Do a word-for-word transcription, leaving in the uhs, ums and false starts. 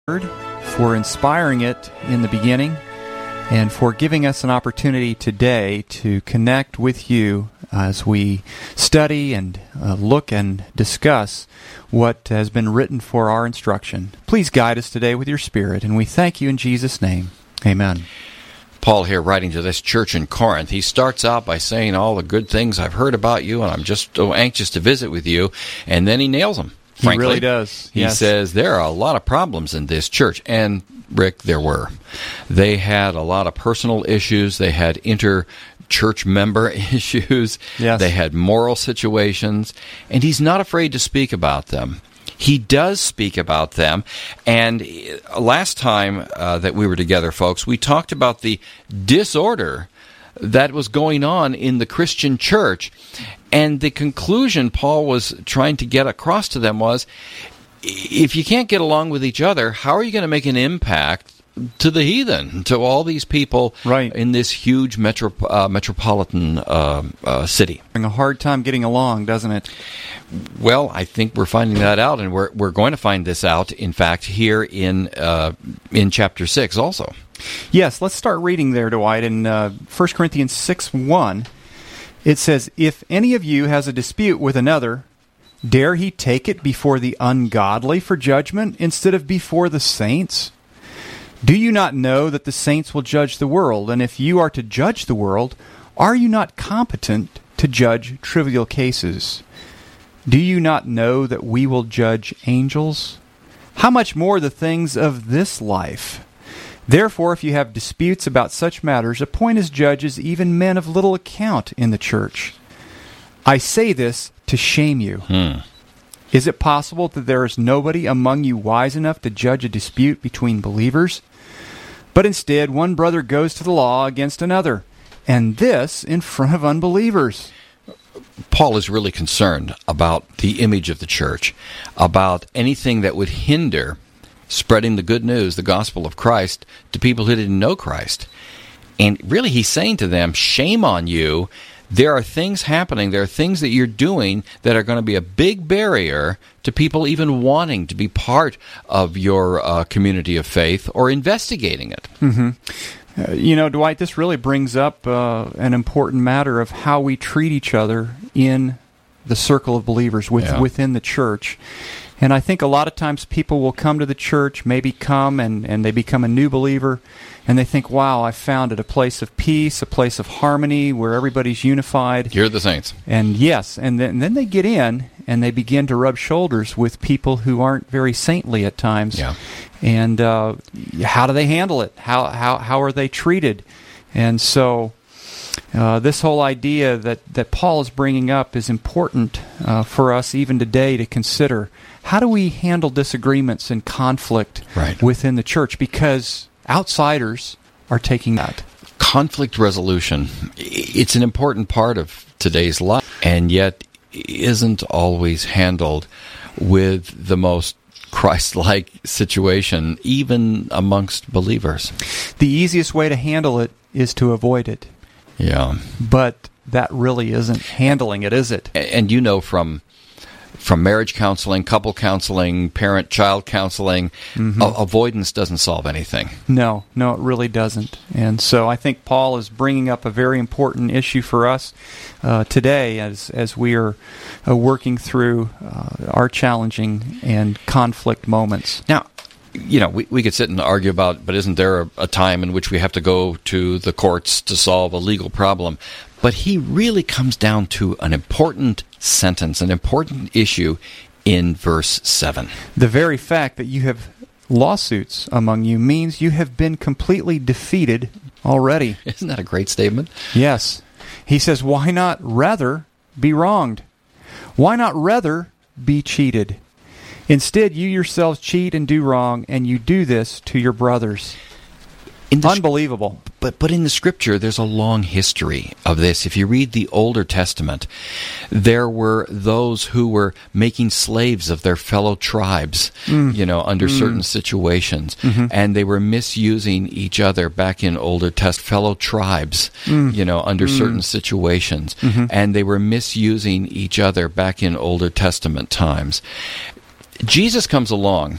for inspiring it in the beginning and for giving us an opportunity today to connect with you as we study and uh, look and discuss what has been written for our instruction. Please guide us today with your Spirit, and we thank you in Jesus' name. Amen. Paul here writing to this church in Corinth, he starts out by saying all the good things I've heard about you, and I'm just so anxious to visit with you, and then he nails them. Frankly, he really does. He yes. says there are a lot of problems in this church. And, Rick, there were. They had a lot of personal issues. They had inter-church member issues. Yes. They had moral situations. And he's not afraid to speak about them. He does speak about them. And last time uh, that we were together, folks, we talked about the disorder that was going on in the Christian church. And the conclusion Paul was trying to get across to them was, if you can't get along with each other, how are you going to make an impact to the heathen, to all these people right. in this huge metro, uh, metropolitan uh, uh, city? Having a hard time getting along, doesn't it? Well, I think we're finding that out, and we're we're going to find this out, in fact, here in uh, in chapter six also. Yes, let's start reading there, Dwight, in uh, First Corinthians six one. It says, "If any of you has a dispute with another, dare he take it before the ungodly for judgment instead of before the saints? Do you not know that the saints will judge the world? And if you are to judge the world, are you not competent to judge trivial cases? Do you not know that we will judge angels? How much more the things of this life? Therefore, if you have disputes about such matters, appoint as judges even men of little account in the church. I say this to shame you. Hmm. Is it possible that there is nobody among you wise enough to judge a dispute between believers? But instead, one brother goes to the law against another, and this in front of unbelievers." Paul is really concerned about the image of the church, about anything that would hinder spreading the good news, the gospel of Christ, to people who didn't know Christ. And really, he's saying to them, shame on you. There are things happening, there are things that you're doing that are going to be a big barrier to people even wanting to be part of your uh, community of faith or investigating it. Mm-hmm. Uh, you know, Dwight, this really brings up uh, an important matter of how we treat each other in the circle of believers with, yeah. within the church. And I think a lot of times people will come to the church, maybe come and, and they become a new believer, and they think, wow, I found it a place of peace, a place of harmony where everybody's unified. You're the saints. And yes, and then, and then they get in and they begin to rub shoulders with people who aren't very saintly at times. Yeah. And uh, how do they handle it? How, how, how are they treated? And so Uh, this whole idea that, that Paul is bringing up is important uh, for us even today to consider. How do we handle disagreements and conflict right. within the church? Because outsiders are taking that. Conflict resolution, it's an important part of today's life, and yet isn't always handled with the most Christ-like situation, even amongst believers. The easiest way to handle it is to avoid it. Yeah. But that really isn't handling it, is it? And you know from from marriage counseling, couple counseling, parent-child counseling, mm-hmm. a- avoidance doesn't solve anything. No, no, it really doesn't. And so I think Paul is bringing up a very important issue for us uh, today as as we are uh, working through uh, our challenging and conflict moments. Now, you know, we, we could sit and argue about, but isn't there a, a time in which we have to go to the courts to solve a legal problem? But he really comes down to an important sentence, an important issue in verse seven. The very fact that you have lawsuits among you means you have been completely defeated already. Isn't that a great statement? Yes. He says, why not rather be wronged? Why not rather be cheated? Instead, you yourselves cheat and do wrong, and you do this to your brothers. In the, Unbelievable. But but in the Scripture, there's a long history of this. If you read the Older Testament, there were those who were making slaves of their fellow tribes, mm. you know, under mm. certain situations. Mm-hmm. And they were misusing each other back in Older Testament, fellow tribes, mm. you know, under mm. certain situations. Mm-hmm. And they were misusing each other back in Older Testament times. Jesus comes along